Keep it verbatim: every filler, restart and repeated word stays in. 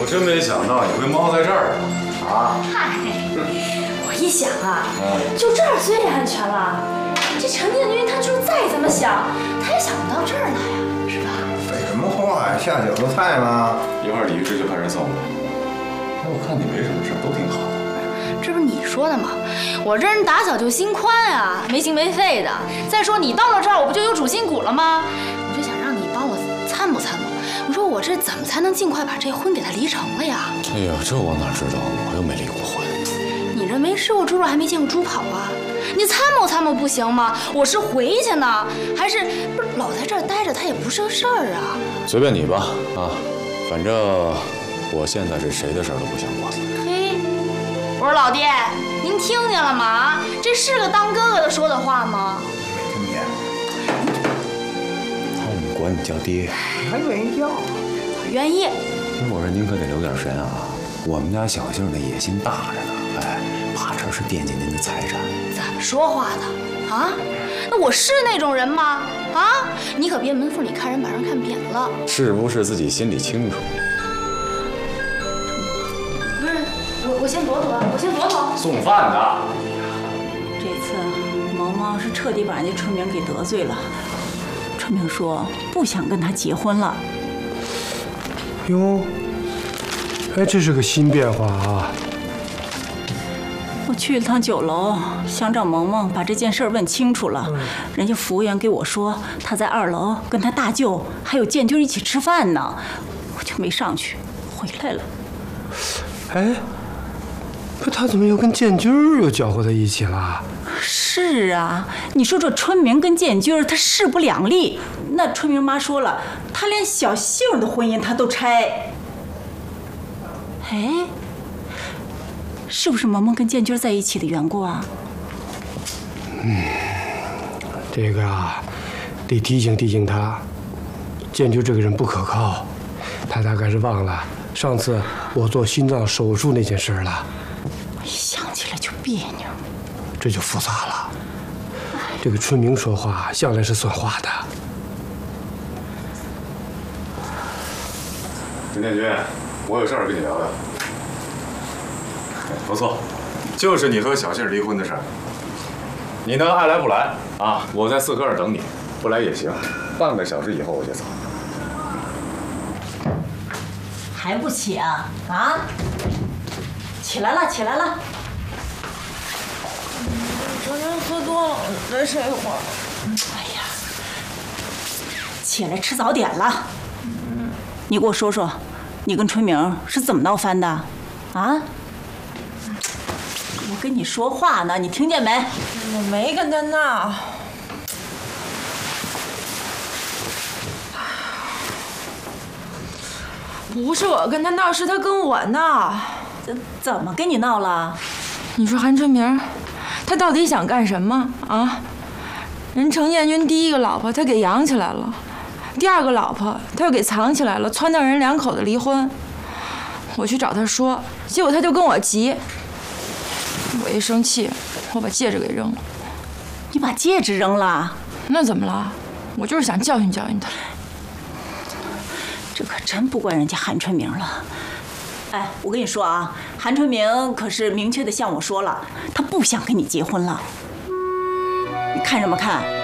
真没想到你会猫在这儿啊！ 嗨，我一想啊，就这儿最安全了。这陈建军他就再怎么想，他也想不到这儿来呀，是吧？ 废什么话呀？下酒的菜吗？ 一会儿李医师就派人送来。哎，我看你没什么事，都挺好。 这不是你说的吗？我这人打小就心宽啊，没心没肺的。再说你到了这儿，我不就有主心骨了吗？我就想让你帮我参谋参谋。我说我这怎么才能尽快把这婚给他离成了呀？ 哎呀，这我哪知道？我又没离过婚。 你这没吃过猪肉还没见过猪跑啊？你参谋参谋不行吗？我是回去呢，还是不是老在这儿待着？他也不是个事儿啊。 随便你吧，啊，反正我现在这谁的事儿都不想管。 嘿，我说老爹，您听见了吗？这是个当哥哥的说的话吗？ 没听见。 他们管你叫爹， 还愿意叫？ 我愿意。 我说您可得留点神啊！我们家小杏儿那野心大着呢，哎，怕这是惦记您的财产。 怎么说话的啊？那我是那种人吗？啊，你可别门缝里看人把人看扁了。 是不是自己心里清楚？ 不是，我我先躲躲，我先躲躲。 送饭的。 这次萌萌是彻底把人家春明给得罪了。春明说不想跟他结婚了。 哟，哎，这是个新变化啊！ 我去了趟酒楼，想找萌萌把这件事问清楚了。嗯、人家服务员给我说，他在二楼跟他大舅还有建军一起吃饭呢，我就没上去，回来了。 哎，可他怎么又跟建军又搅和在一起了？ 是啊，你说这春明跟建军他势不两立。那春明妈说了，他连小杏的婚姻他都拆。哎。是不是萌萌跟建军在一起的缘故啊？ 嗯，这个啊，得提醒提醒他，建军这个人不可靠，他大概是忘了上次我做心脏手术那件事了。 一想起来就别扭， 这就复杂了。这个春明说话向来是算话的。 陈建军，我有事儿跟你聊聊。不错，就是你和小杏离婚的事儿。你呢，爱来不来啊？我在四合院等你，不来也行。半个小时以后我就走。 还不起啊？啊？起来了，起来了。 昨天喝多了，再睡一会儿。 哎呀，起来吃早点了。你给我说说，你跟春明是怎么闹翻的？啊？我跟你说话呢，你听见没？ 我没跟他闹。不是我跟他闹，是他跟我闹。 怎怎么跟你闹了？ 你说韩春明，他到底想干什么啊？人程建军第一个老婆他给养起来了，第二个老婆他又给藏起来了，撺掇人两口子离婚。我去找他说，结果他就跟我急。我一生气，我把戒指给扔了。 你把戒指扔了？ 那怎么了？我就是想教训教训他。 这可真不怪人家韩春明了。哎，我跟你说啊，韩春明可是明确的向我说了，他不想跟你结婚了。你看什么看？